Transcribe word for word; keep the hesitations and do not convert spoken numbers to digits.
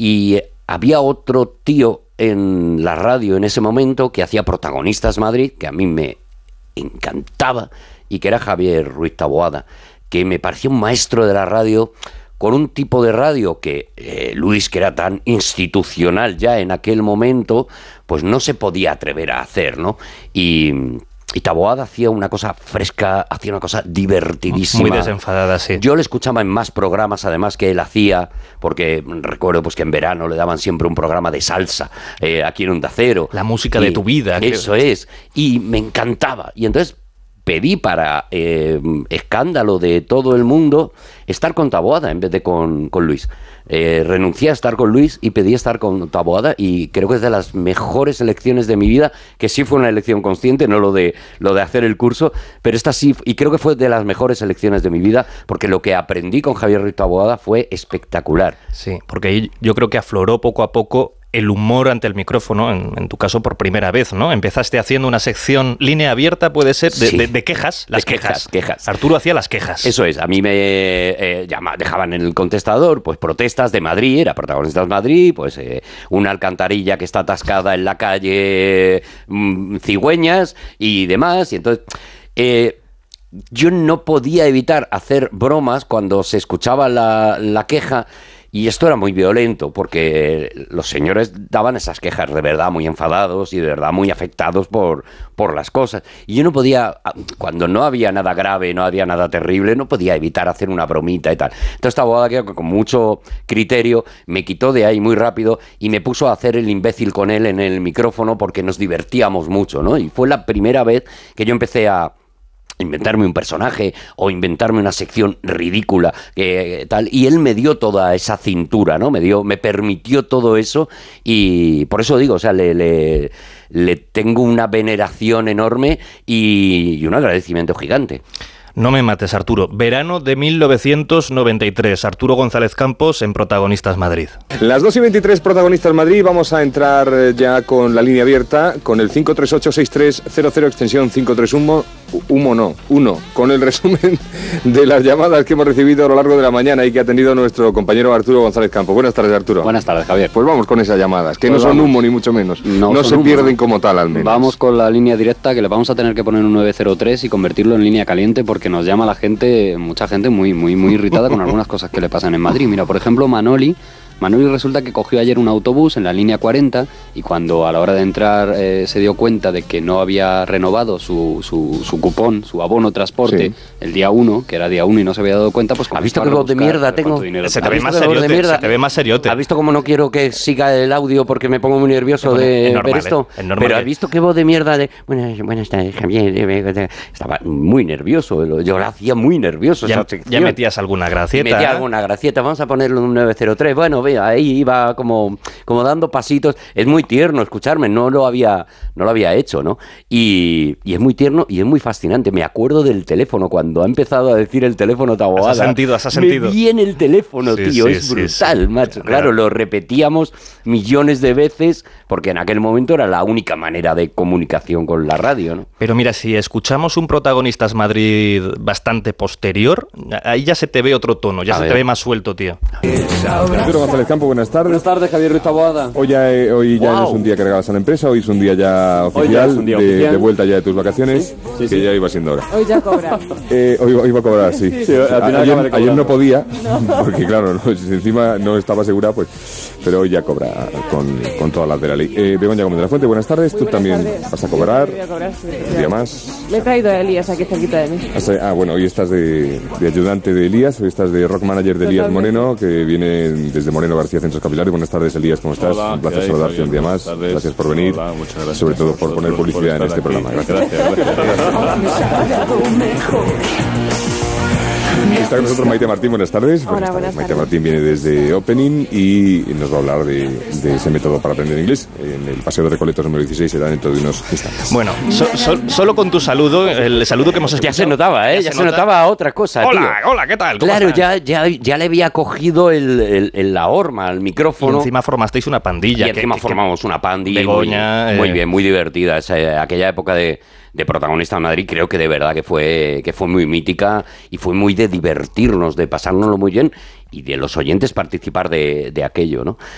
y había otro tío en la radio en ese momento que hacía Protagonistas Madrid, que a mí me encantaba, y que era Javier Ruiz Taboada, que me parecía un maestro de la radio, con un tipo de radio que eh, Luis, que era tan institucional ya en aquel momento, pues no se podía atrever a hacer, ¿no? Y, y Taboada hacía una cosa fresca, hacía una cosa divertidísima. Muy desenfadada, sí. Yo le escuchaba en más programas, además, que él hacía, porque recuerdo pues que en verano le daban siempre un programa de salsa, eh, aquí en Onda Cero. La música y, de tu vida. Eso creo. es. Y me encantaba. Y entonces pedí, para eh, escándalo de todo el mundo, estar con Taboada en vez de con, con Luis. Eh, renuncié a estar con Luis y pedí estar con Taboada, y creo que es de las mejores elecciones de mi vida, que sí fue una elección consciente, no lo de, lo de hacer el curso, pero esta sí, y creo que fue de las mejores elecciones de mi vida, porque lo que aprendí con Javier Ruiz Taboada fue espectacular. Sí, porque ahí yo creo que afloró poco a poco el humor ante el micrófono, en, en tu caso por primera vez, ¿no? Empezaste haciendo una sección línea abierta, puede ser, de, sí. de, de quejas, las de quejas, quejas. quejas. Arturo hacía las quejas. Eso es, a mí me eh, llama, dejaban en el contestador, pues protestas de Madrid, era Protagonistas Madrid, pues eh, una alcantarilla que está atascada en la calle mmm, Cigüeñas y demás, y entonces eh, yo no podía evitar hacer bromas cuando se escuchaba la, la queja. Y esto era muy violento, porque los señores daban esas quejas de verdad muy enfadados y de verdad muy afectados por, por las cosas. Y yo no podía, cuando no había nada grave, no había nada terrible, no podía evitar hacer una bromita y tal. Entonces Taboada, que con mucho criterio, me quitó de ahí muy rápido y me puso a hacer el imbécil con él en el micrófono, porque nos divertíamos mucho, ¿no? Y fue la primera vez que yo empecé a inventarme un personaje o inventarme una sección ridícula, eh, tal, y él me dio toda esa cintura, ¿no? Me dio, me permitió todo eso, y por eso digo, o sea, le, le, le tengo una veneración enorme y, y un agradecimiento gigante. No me mates, Arturo. Verano de mil novecientos noventa y tres. Arturo González Campos en Protagonistas Madrid. Las dos y veintitrés, Protagonistas Madrid. Vamos a entrar ya con la línea abierta, con el cinco tres ocho seis tres cero cero, extensión cinco tres uno. Humo no, uno, con el resumen de las llamadas que hemos recibido a lo largo de la mañana y que ha atendido nuestro compañero Arturo González Campos. Buenas tardes, Arturo. Buenas tardes, Javier. Pues vamos con esas llamadas, que pues no son vamos. humo ni mucho menos. No, no se humo, pierden ¿no? como tal, al menos. Vamos con la línea directa, que le vamos a tener que poner un nueve cero tres y convertirlo en línea caliente, porque nos llama la gente, mucha gente muy, muy, muy irritada con algunas cosas que le pasan en Madrid. Mira, por ejemplo, Manoli. Manoli resulta que cogió ayer un autobús en la línea cuarenta y cuando a la hora de entrar eh, se dio cuenta de que no había renovado su, su, su cupón, su abono transporte, sí. el día uno, que era día uno y no se había dado cuenta, pues... ¿Has visto qué voz de mierda tengo? Se te ve más seriote, se te ve más seriote. ¿Has visto cómo no quiero que siga el audio porque me pongo muy nervioso de normal, ver esto? Es normal. Pero ¿has visto qué voz de mierda de... Buenas, buenas tardes, Javier. Estaba muy nervioso, yo lo hacía muy nervioso. Ya, esa sección. ya metías alguna gracieta. Metía ¿eh? alguna gracieta, vamos a ponerle un nueve cero tres. Bueno, vea, ahí iba como, como dando pasitos. Es muy tierno escucharme, no lo había, no lo había hecho, ¿no? Y, y es muy tierno y es muy fascinante. Me acuerdo del teléfono, cuando ha empezado a decir el teléfono Taboada. Has sentido, has sentido. Me viene el teléfono, sí, tío, sí, es sí, brutal, sí. macho. Claro, lo repetíamos millones de veces, porque en aquel momento era la única manera de comunicación con la radio, ¿no? Pero mira, si escuchamos un Protagonistas Madrid bastante posterior, ahí ya se te ve otro tono, ya a se ver. te ve más suelto, tío. Arturo González Campos, buenas tardes. Buenas tardes, Javier Ruiz Taboada. Hoy ya, eh, hoy ya wow. no es un día que regalas a la empresa, hoy es un día ya oficial, ya un día de, oficial. de vuelta ya de tus vacaciones, sí, sí, que sí. ya iba siendo hora. Hoy ya cobra. Eh, hoy, hoy va a cobrar, sí. sí al final ayer, ayer no podía, no. porque claro, no, si encima no estaba segura, pues, pero hoy ya cobra con, con todas las de la ley. Eh, Begoña Gómez de la Fuente, buenas tardes. Muy Tú también tardes. vas a cobrar. Sí, voy a cobrar sí, un día más. Me he traído a Elías aquí cerquita de mí. Ah, bueno, hoy estás de, de ayudante de Elías, hoy estás de rock manager de Elías Moreno, que viene desde Moreno García Centros Capilares. Buenas tardes, Elías, ¿cómo estás? Hola, un placer hay, saludarte un día más. Gracias por venir. Hola, muchas gracias. Sobre todo por poner publicidad por en este aquí. programa. Gracias. Gracias, gracias. Está con nosotros Maite Martín, buenas tardes. Hola, buenas buenas tardes. tardes. Maite Martín viene desde Opening y nos va a hablar de, de ese método para aprender inglés. En el Paseo de Recoletos número dieciséis será dentro de unos instantes. Bueno, so, so, solo con tu saludo, el saludo que hemos escuchado. Ya se notaba, ¿eh? Ya, ya se, se notaba otra cosa, Hola, tío. hola, ¿qué tal? ¿Cómo Claro, estás? ya, ya, ya le había cogido el, el, el, la horma al micrófono. Y encima formasteis una pandilla. Y encima que, formamos que, una pandilla. Begoña, muy, eh... muy bien, muy divertida. Esa, aquella época de... de Protagonista en Madrid, creo que de verdad que fue que fue muy mítica y fue muy de divertirnos, de pasárnoslo muy bien y de los oyentes participar de, de aquello, ¿no?